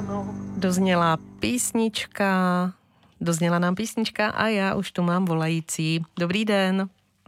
No. Dozněla nám písnička a já už tu mám volající. Dobrý den.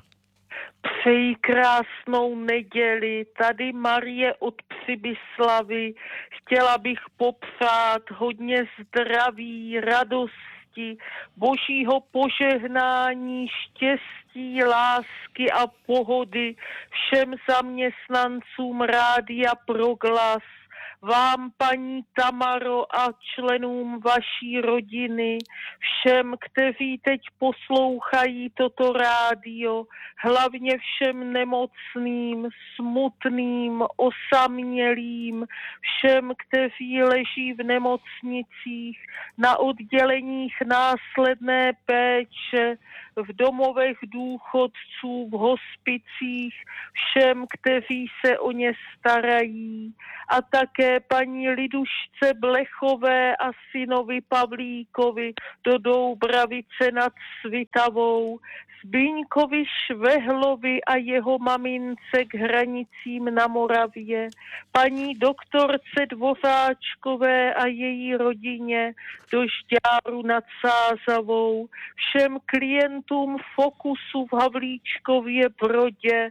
Přeji krásnou neděli. Tady Marie od Přibyslavy. Chtěla bych popřát hodně zdraví, radosti, božího požehnání, štěstí, lásky a pohody všem zaměstnancům Rádia Proglas, vám, paní Tamaro, a členům vaší rodiny, všem, kteří teď poslouchají toto rádio, hlavně všem nemocným, smutným, osamělým, všem, kteří leží v nemocnicích, na odděleních následné péče, v domovech důchodců, v hospicích, všem, kteří se o ně starají, a také paní Lidušce Blechové a synovi Pavlíkovi do Doubravice nad Svitavou, Zbyňkovi Švehlovi a jeho mamince k hranicím na Moravě, paní doktorce Dvořáčkové a její rodině do Žďáru nad Sázavou, všem klientům Fokusu v Havlíčkově Brodě,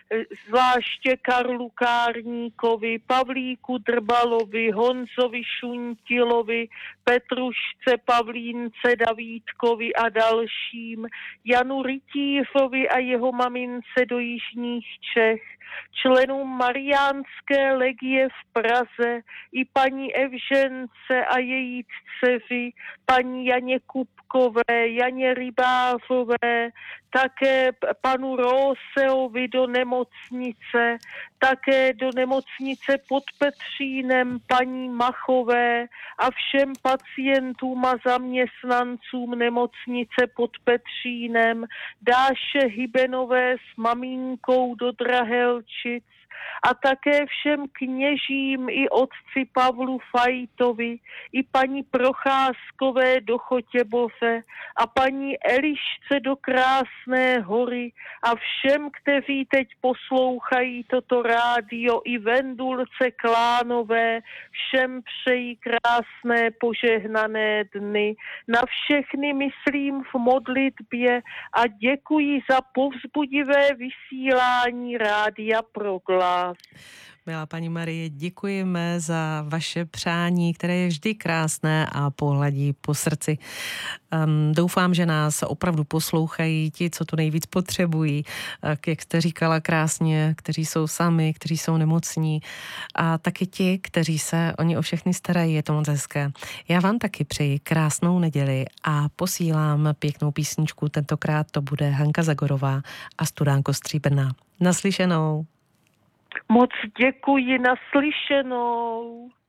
zvláště Karlu Kárníkovi, Pavlíku Drbalovi, Honzovi Šuntilovi, Petrušce Pavlínce Davídkovi a dalším, Janu Rytířovi a jeho mamince do Jižních Čech, členům Mariánské legie v Praze i paní Evžence a její dceři, paní Janě Kupkové, Janě Rybářové, také panu Róseovi do nemocnice, také do nemocnice pod Petřínem paní Machové a všem pacientům a zaměstnancům nemocnice pod Petřínem, Dáše Hybenové s maminkou do Drahelčic a také všem kněžím i otci Pavlu Fajtovi, i paní Procházkové do Chotěboře a paní Elišce do Krásné Hory a všem, kteří teď poslouchají toto rádio, i Vendulce Klánové, všem přeji krásné požehnané dny. Na všechny myslím v modlitbě a děkuji za povzbudivé vysílání Rádia Proglas. Milá paní Marie, děkujeme za vaše přání, které je vždy krásné a pohladí po srdci. Doufám, že nás opravdu poslouchají ti, co to nejvíc potřebují, jak jste říkala krásně, kteří jsou sami, kteří jsou nemocní, a taky ti, kteří se o ně o všechny starají. Je to moc hezké. Já vám taky přeji krásnou neděli a posílám pěknou písničku. Tentokrát to bude Hanka Zagorová a Studánko stříbrná. Naslyšenou. Moc děkuji, naslyšenou.